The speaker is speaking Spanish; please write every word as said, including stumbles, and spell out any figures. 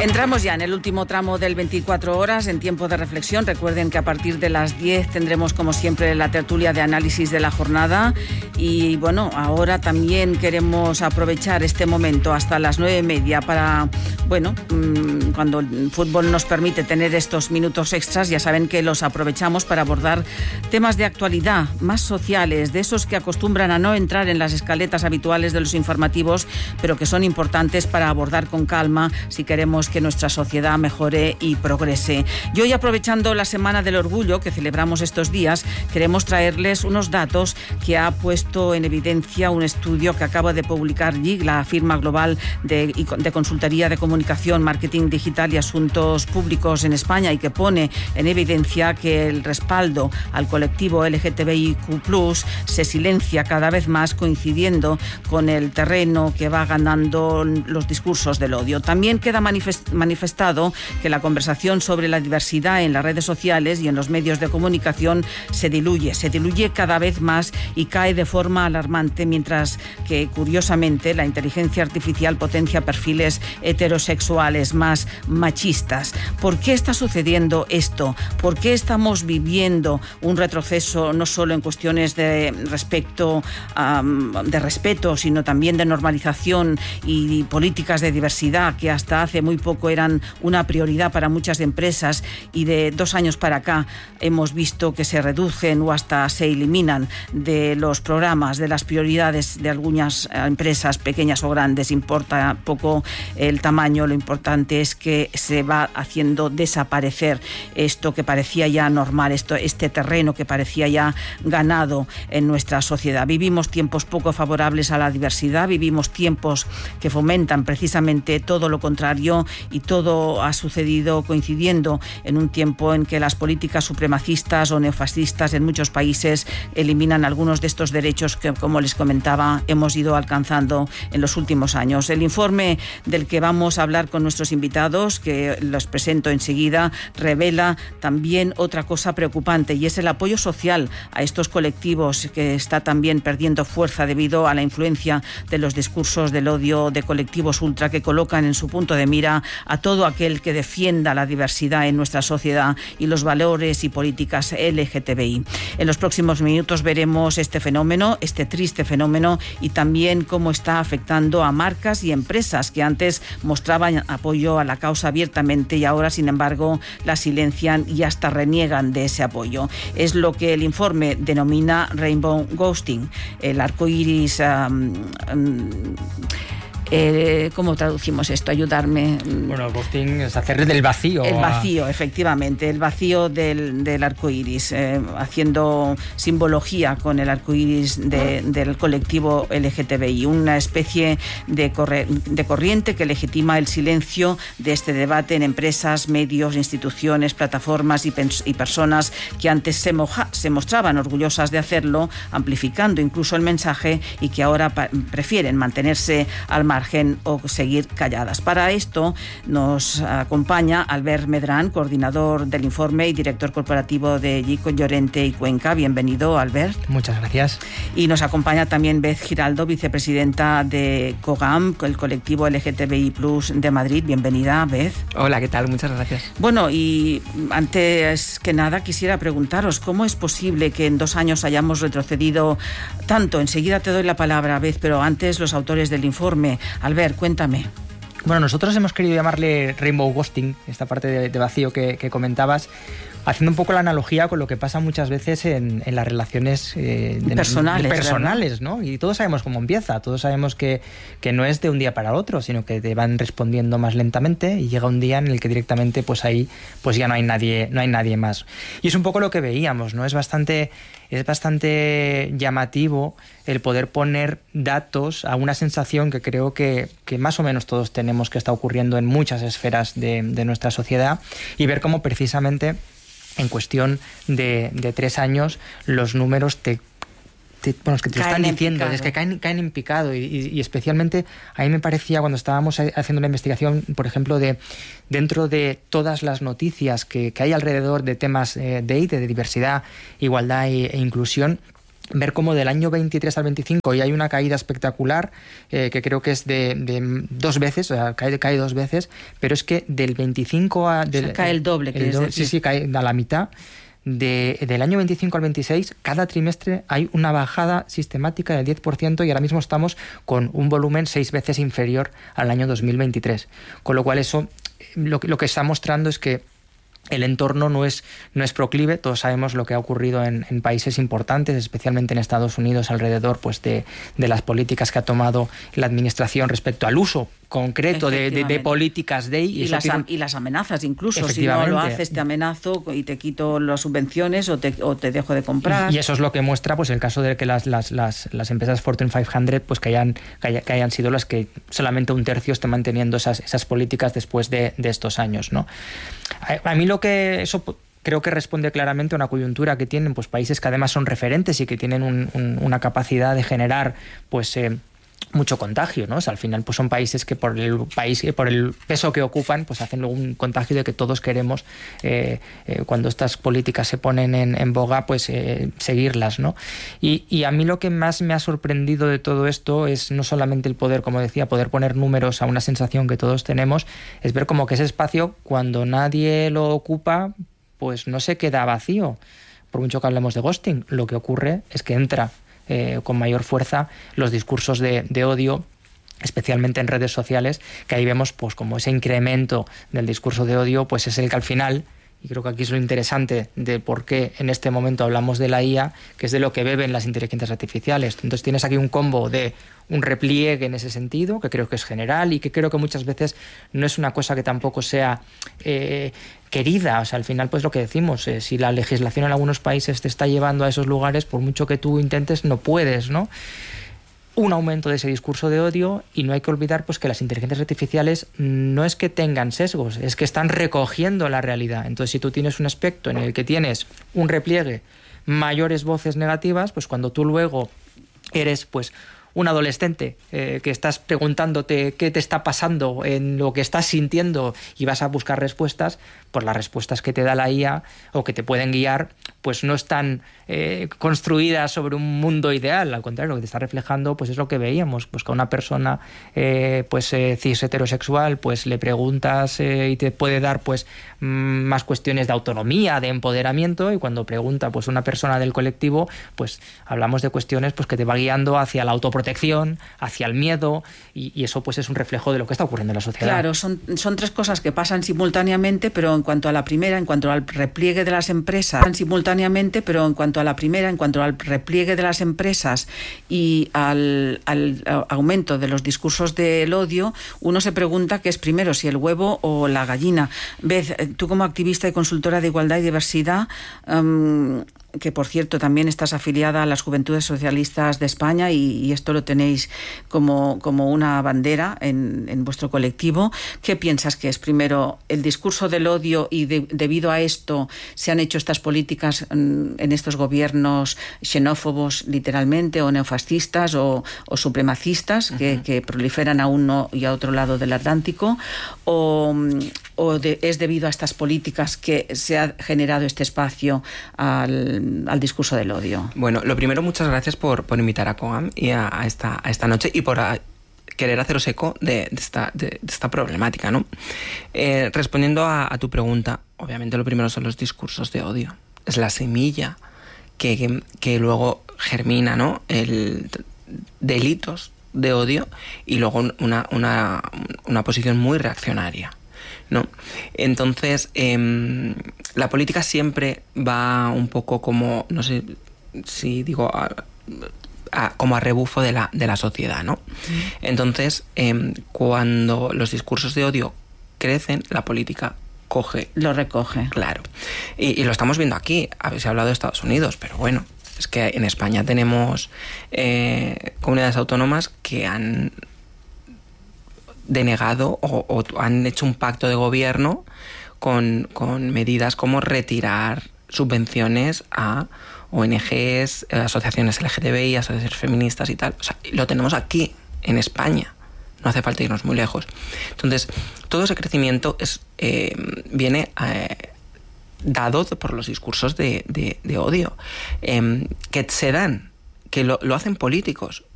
Entramos ya en el último tramo del veinticuatro horas, en tiempo de reflexión. Recuerden que a partir de las diez tendremos, como siempre, la tertulia de análisis de la jornada. Y bueno, ahora también queremos aprovechar este momento hasta las nueve y media para, bueno, cuando el fútbol nos permite tener estos minutos extras, ya saben que los aprovechamos para abordar temas de actualidad, más sociales, de esos que acostumbran a no entrar en las escaletas habituales de los informativos, pero que son importantes para abordar con calma si queremos que nuestra sociedad mejore y progrese. Y hoy, aprovechando la Semana del Orgullo que celebramos estos días, queremos traerles unos datos que ha puesto en evidencia un estudio que acaba de publicar G I G, la firma global de, de consultoría de comunicación, marketing digital y asuntos públicos en España, y que pone en evidencia que el respaldo al colectivo L G T B I Q plus, se silencia cada vez más, coincidiendo con el terreno que va ganando los discursos del odio. También queda manifestado manifestado que la conversación sobre la diversidad en las redes sociales y en los medios de comunicación se diluye, se diluye cada vez más y cae de forma alarmante, mientras que, curiosamente, la inteligencia artificial potencia perfiles heterosexuales más machistas. ¿Por qué está sucediendo esto? ¿Por qué estamos viviendo un retroceso no solo en cuestiones de respecto, um, de respeto, sino también de normalización y políticas de diversidad que hasta hace muy poco eran una prioridad para muchas empresas, y de dos años para acá hemos visto que se reducen o hasta se eliminan de los programas, de las prioridades de algunas empresas, pequeñas o grandes? Importa poco el tamaño, lo importante es que se va haciendo desaparecer esto que parecía ya normal, esto, este terreno que parecía ya ganado en nuestra sociedad. Vivimos tiempos poco favorables a la diversidad, vivimos tiempos que fomentan precisamente todo lo contrario, y todo ha sucedido coincidiendo en un tiempo en que las políticas supremacistas o neofascistas en muchos países eliminan algunos de estos derechos que, como les comentaba, hemos ido alcanzando en los últimos años. El informe del que vamos a hablar con nuestros invitados, que los presento enseguida, revela también otra cosa preocupante, y es el apoyo social a estos colectivos, que está también perdiendo fuerza debido a la influencia de los discursos del odio de colectivos ultra que colocan en su punto de mira a todo aquel que defienda la diversidad en nuestra sociedad y los valores y políticas L G T B I. En los próximos minutos veremos este fenómeno, este triste fenómeno, y también cómo está afectando a marcas y empresas que antes mostraban apoyo a la causa abiertamente y ahora, sin embargo, la silencian y hasta reniegan de ese apoyo. Es lo que el informe denomina Rainbow Ghosting, el arco iris. Um, um, Eh, ¿Cómo traducimos esto? Ayudarme. Bueno, ghosting es hacer del vacío. El vacío, efectivamente, el vacío del, del arco iris, eh, haciendo simbología con el arco iris de, del colectivo L G T B I, una especie de, corre, de corriente que legitima el silencio de este debate en empresas, medios, instituciones, plataformas y, pens, y personas que antes se, moja, se mostraban orgullosas de hacerlo, amplificando incluso el mensaje, y que ahora pa, prefieren mantenerse al margen o seguir calladas. Para esto nos acompaña Albert Medrán, coordinador del informe y director corporativo de G I C, Llorente y Cuenca. Bienvenido, Albert. Muchas gracias. Y nos acompaña también Beth Giraldo, vicepresidenta de COGAM, el colectivo L G T B I plus de Madrid. Bienvenida, Beth. Hola, ¿qué tal? Muchas gracias. Bueno, y antes que nada quisiera preguntaros, ¿cómo es posible que en dos años hayamos retrocedido tanto? Enseguida te doy la palabra, Beth, pero antes los autores del informe. Albert, cuéntame. Bueno, nosotros hemos querido llamarle Rainbow Ghosting, esta parte de, de vacío que, que comentabas, haciendo un poco la analogía con lo que pasa muchas veces en, en las relaciones eh, de, personales, de personales, ¿no? Y todos sabemos cómo empieza, todos sabemos que, que no es de un día para otro, sino que te van respondiendo más lentamente, y llega un día en el que directamente pues ahí pues ya no hay nadie, no hay nadie más. Y es un poco lo que veíamos, ¿no? Es bastante es bastante llamativo el poder poner datos a una sensación que creo que, que más o menos todos tenemos, que está ocurriendo en muchas esferas de, de nuestra sociedad, y ver cómo precisamente en cuestión de, de tres años los números te Te, bueno, es que te lo están diciendo, es que caen, caen en picado, y, y, y especialmente a mí me parecía, cuando estábamos haciendo la investigación, por ejemplo, de dentro de todas las noticias que, que hay alrededor de temas eh, de I T, de diversidad, igualdad e, e inclusión, ver cómo del año veintitrés al veinticinco y hay una caída espectacular, eh, que creo que es de, de dos veces, o sea, cae, cae dos veces, pero es que del veinticinco a... Del, o sea, cae el doble. El doble sí, sí, cae a la mitad. De, del año veinticinco al veintiséis, cada trimestre hay una bajada sistemática del diez por ciento y ahora mismo estamos con un volumen seis veces inferior al año dos mil veintitrés. Con lo cual eso lo, lo que está mostrando es que el entorno no es, no es proclive. Todos sabemos lo que ha ocurrido en, en países importantes, especialmente en Estados Unidos, alrededor pues, de, de las políticas que ha tomado la administración respecto al uso concreto de, de, de políticas de y, y, las, tiene... y las amenazas incluso. Si no lo haces, te amenazo y te quito las subvenciones o te, o te dejo de comprar. Y, y eso es lo que muestra pues el caso de que las, las, las, las empresas Fortune quinientos pues, que, hayan, que, haya, que hayan sido las que solamente un tercio estén manteniendo esas, esas políticas después de, de estos años, ¿no? A, a mí lo que eso creo que responde claramente a una coyuntura que tienen pues países que además son referentes y que tienen un, un, una capacidad de generar pues eh, mucho contagio, ¿no? O sea, al final pues son países que por el país por el peso que ocupan pues hacen luego un contagio de que todos queremos eh, eh, cuando estas políticas se ponen en, en boga pues eh, seguirlas, ¿no? Y, y a mí lo que más me ha sorprendido de todo esto es no solamente el poder, como decía, poder poner números a una sensación que todos tenemos, es ver como que ese espacio cuando nadie lo ocupa pues no se queda vacío. Por mucho que hablemos de ghosting, lo que ocurre es que entra Eh, con mayor fuerza los discursos de, de odio, especialmente en redes sociales, que ahí vemos pues como ese incremento del discurso de odio pues es el que al final, y creo que aquí es lo interesante de por qué en este momento hablamos de la I A, que es de lo que beben las inteligencias artificiales. Entonces tienes aquí un combo de un repliegue en ese sentido, que creo que es general y que creo que muchas veces no es una cosa que tampoco sea eh, querida. O sea, al final pues lo que decimos, eh, si la legislación en algunos países te está llevando a esos lugares, por mucho que tú intentes, no puedes, ¿no? Un aumento de ese discurso de odio, y no hay que olvidar pues que las inteligencias artificiales no es que tengan sesgos, es que están recogiendo la realidad. Entonces, si tú tienes un aspecto en el que tienes un repliegue, mayores voces negativas, pues cuando tú luego eres pues un adolescente eh, que estás preguntándote qué te está pasando en lo que estás sintiendo y vas a buscar respuestas, pues las respuestas que te da la I A o que te pueden guiar pues no están eh, construidas sobre un mundo ideal. Al contrario, lo que te está reflejando pues es lo que veíamos, pues que a una persona eh, pues eh, cis heterosexual pues le preguntas eh, y te puede dar pues más cuestiones de autonomía, de empoderamiento, y cuando pregunta pues una persona del colectivo pues hablamos de cuestiones pues que te va guiando hacia la autoprotección, hacia el miedo, y, y eso pues es un reflejo de lo que está ocurriendo en la sociedad. Claro, son, son tres cosas que pasan simultáneamente, pero en cuanto a la primera, en cuanto al repliegue de las empresas, simultáneamente, pero en cuanto a la primera, en cuanto al repliegue de las empresas y al, al aumento de los discursos del odio, uno se pregunta qué es primero, si el huevo o la gallina. Beth, tú como activista y consultora de igualdad y diversidad, um, que por cierto también estás afiliada a las Juventudes Socialistas de España y, y esto lo tenéis como, como una bandera en, en vuestro colectivo. ¿Qué piensas que es primero el discurso del odio y de, debido a esto se han hecho estas políticas en, en estos gobiernos xenófobos literalmente o neofascistas o, o supremacistas, uh-huh, que, que proliferan a uno y a otro lado del Atlántico, o, o de, es debido a estas políticas que se ha generado este espacio al al discurso del odio? Bueno, lo primero, muchas gracias por, por invitar a COAM y a, a, esta, a esta noche y por a, querer haceros eco de, de, esta, de, de esta problemática, ¿no? Eh, respondiendo a, a tu pregunta, obviamente lo primero son los discursos de odio. Es la semilla que, que, que luego germina, ¿no? El, delitos de odio y luego una, una, una posición muy reaccionaria, ¿no? Entonces, eh, la política siempre va un poco como, no sé si digo, a, a, como a rebufo de la, de la sociedad, ¿no? Mm. Entonces, eh, cuando los discursos de odio crecen, la política coge. Lo recoge. Claro. Y, y lo estamos viendo aquí. Habéis hablado de Estados Unidos, pero bueno, es que en España tenemos eh, comunidades autónomas que han denegado o, o han hecho un pacto de gobierno con, con medidas como retirar subvenciones a O N Ges, asociaciones L G T B I, asociaciones feministas y tal. O sea, lo tenemos aquí, en España. No hace falta irnos muy lejos. Entonces, todo ese crecimiento es, eh, viene eh, dado por los discursos de, de, de odio, eh, que se dan que lo, lo hacen políticos,